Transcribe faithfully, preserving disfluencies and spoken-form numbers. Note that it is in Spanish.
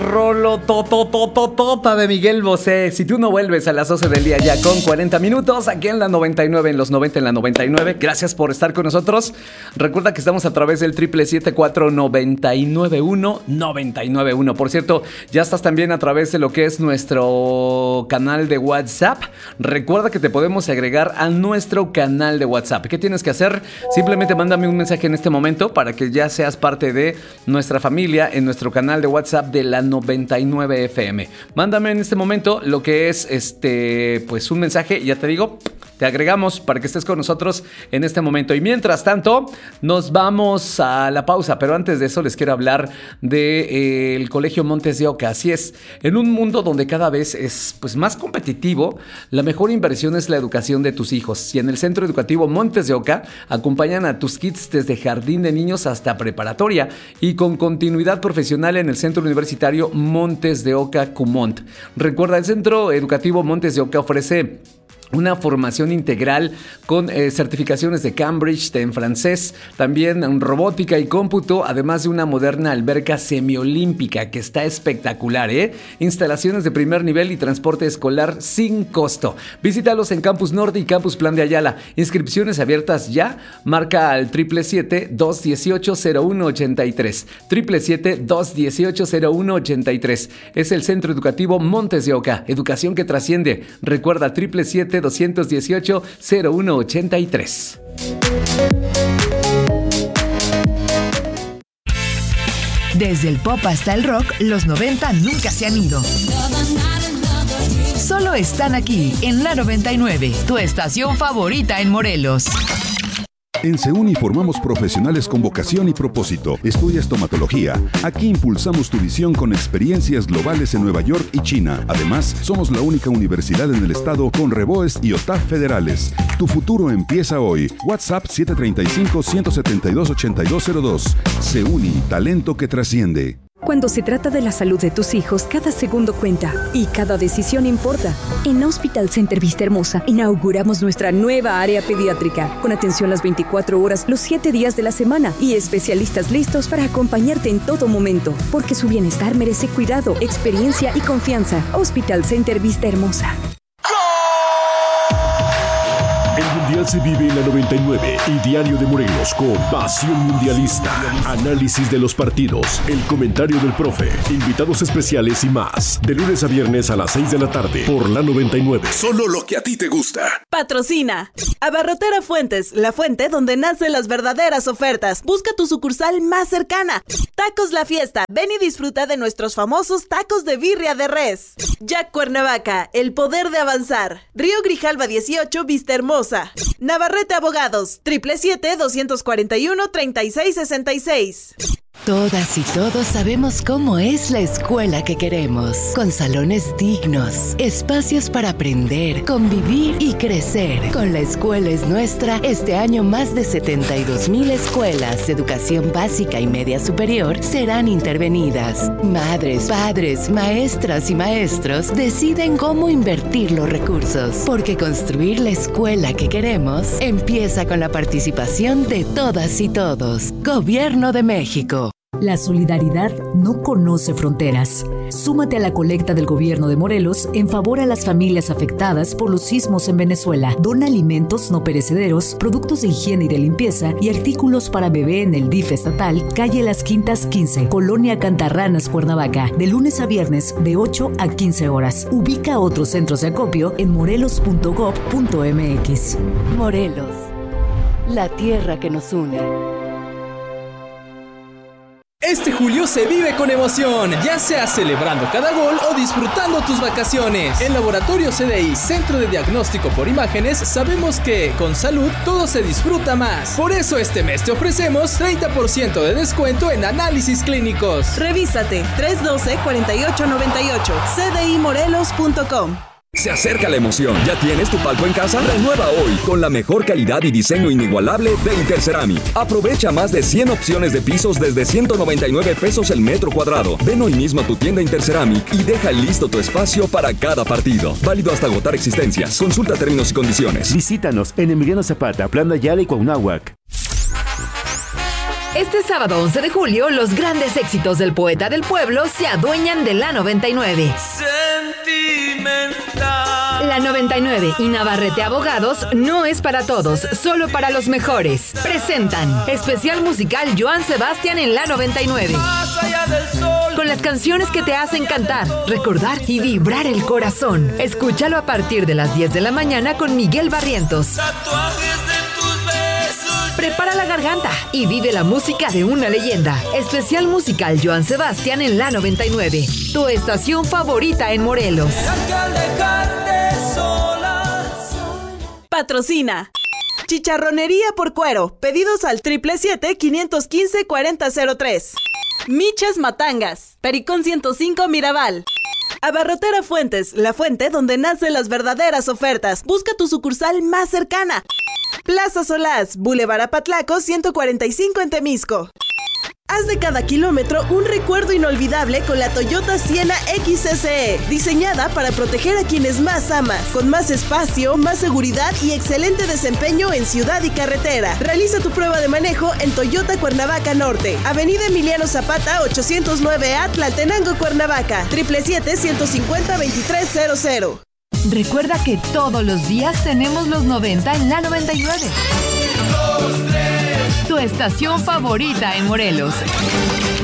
Rolo totototota de Miguel Bosé. Si tú no vuelves a las doce del día ya con cuarenta minutos, aquí en la noventa y nueve, en los noventa en la noventa y nueve. Gracias por estar con nosotros. Recuerda que estamos a través del triple siete cuatro noventa y nueve uno noventa y nueve uno. Por cierto, ya estás también a través de lo que es nuestro canal de WhatsApp. Recuerda que te podemos agregar a nuestro canal de WhatsApp. ¿Qué tienes que hacer? Simplemente mándame un mensaje en este momento para que ya seas parte de nuestra familia en nuestro canal de WhatsApp de la noventa y nueve F M. Mándame en este momento lo que es este, pues un mensaje y ya te digo, te agregamos para que estés con nosotros en este momento. Y mientras tanto, nos vamos a la pausa. Pero antes de eso les quiero hablar del de, eh, Colegio Montes de Oca. Así es, en un mundo donde cada vez es pues, más competitivo, la mejor inversión es la educación de tus hijos. Y en el Centro Educativo Montes de Oca acompañan a tus kids desde jardín de niños hasta preparatoria y con continuidad profesional en el Centro Universitario Montes de Oca Cumont. Recuerda, el Centro Educativo Montes de Oca ofrece una formación integral con eh, certificaciones de Cambridge, de en francés, también en robótica y cómputo, además de una moderna alberca semiolímpica que está espectacular, ¿eh? Instalaciones de primer nivel y transporte escolar sin costo. Visítalos en Campus Norte y Campus Plan de Ayala. Inscripciones abiertas ya. Marca al triple siete dos dieciocho cero uno ochenta y tres. triple siete dos dieciocho cero uno ochenta y tres. Es el Centro Educativo Montes de Oca. Educación que trasciende. Recuerda, triple siete dos dieciocho cero uno ochenta y tres. Desde el pop hasta el rock, los noventa nunca se han ido. Solo están aquí en la noventa y nueve, tu estación favorita en Morelos. En Seuni formamos profesionales con vocación y propósito. Estudia estomatología. Aquí impulsamos tu visión con experiencias globales en Nueva York y China. Además, somos la única universidad en el estado con Reboes y O T A F federales. Tu futuro empieza hoy. WhatsApp siete tres cinco, uno siete dos, ocho dos cero dos. Seuni, talento que trasciende. Cuando se trata de la salud de tus hijos, cada segundo cuenta y cada decisión importa. En Hospital Center Vista Hermosa inauguramos nuestra nueva área pediátrica, con atención las veinticuatro horas, los siete días de la semana y especialistas listos para acompañarte en todo momento, porque su bienestar merece cuidado, experiencia y confianza. Hospital Center Vista Hermosa. El Mundial se vive en la noventa y nueve y Diario de Morelos con Pasión Mundialista. Análisis de los partidos, el comentario del profe, invitados especiales y más. De lunes a viernes a las seis de la tarde por la noventa y nueve. Solo lo que a ti te gusta. Patrocina Abarrotera Fuentes, la fuente donde nacen las verdaderas ofertas. Busca tu sucursal más cercana. Tacos La Fiesta, ven y disfruta de nuestros famosos tacos de birria de res. Jack Cuernavaca, el poder de avanzar. Río Grijalva dieciocho, Vista Hermosa. Navarrete Abogados, triple siete dos cuatro uno, tres seis seis seis. Todas y todos sabemos cómo es la escuela que queremos, con salones dignos, espacios para aprender, convivir y crecer. Con La Escuela es Nuestra, este año más de setenta y dos mil escuelas de educación básica y media superior serán intervenidas. Madres, padres, maestras y maestros deciden cómo invertir los recursos, porque construir la escuela que queremos empieza con la participación de todas y todos. Gobierno de México. La solidaridad no conoce fronteras. Súmate a la colecta del Gobierno de Morelos en favor a las familias afectadas por los sismos en Venezuela. Dona alimentos no perecederos, productos de higiene y de limpieza y artículos para bebé en el D I F estatal, calle Las Quintas quince, Colonia Cantarranas, Cuernavaca, de lunes a viernes de ocho a quince horas. Ubica otros centros de acopio en morelos punto gob punto m x. Morelos, la tierra que nos une. Este julio se vive con emoción, ya sea celebrando cada gol o disfrutando tus vacaciones. En Laboratorio C D I, Centro de Diagnóstico por Imágenes, sabemos que con salud todo se disfruta más. Por eso este mes te ofrecemos treinta por ciento de descuento en análisis clínicos. Revísate, tres uno dos, cuatro ocho nueve ocho, c d i morelos punto com. Se acerca la emoción. ¿Ya tienes tu palco en casa? Renueva hoy con la mejor calidad y diseño inigualable de Interceramic. Aprovecha más de cien opciones de pisos desde ciento noventa y nueve pesos el metro cuadrado. Ven hoy mismo a tu tienda Interceramic y deja listo tu espacio para cada partido. Válido hasta agotar existencias. Consulta términos y condiciones. Visítanos en Emiliano Zapata, Plan de Ayala y Cuauhnáhuac. Este sábado once de julio, los grandes éxitos del poeta del pueblo se adueñan de la noventa y nueve. Sentimental. La noventa y nueve y Navarrete Abogados no es para todos, solo para los mejores. Presentan especial musical Joan Sebastián en la noventa y nueve. Más allá del sol. Con las canciones que te hacen cantar, recordar y vibrar el corazón. Escúchalo a partir de las diez de la mañana con Miguel Barrientos. Tatuajes de tus besos. Prepara la garganta y vive la música de una leyenda. Especial musical Joan Sebastián en la noventa y nueve. Tu estación favorita en Morelos. Patrocina Chicharronería por Cuero. Pedidos al siete siete siete, cinco uno cinco, cuatro cero cero tres. Michas Matangas. Pericón ciento cinco Mirabal. Abarrotera Fuentes, la fuente donde nacen las verdaderas ofertas. Busca tu sucursal más cercana. Plaza Solás, Boulevard Apatlaco ciento cuarenta y cinco en Temisco. Haz de cada kilómetro un recuerdo inolvidable con la Toyota Siena X S E, diseñada para proteger a quienes más amas, con más espacio, más seguridad y excelente desempeño en ciudad y carretera. Realiza tu prueba de manejo en Toyota Cuernavaca Norte, Avenida Emiliano Zapata ochocientos nueve A, Tlaltenango, Cuernavaca, siete siete siete, ciento cincuenta, veintitrés cero cero. Recuerda que todos los días tenemos los noventa en la noventa y nueve. Tu estación favorita en Morelos.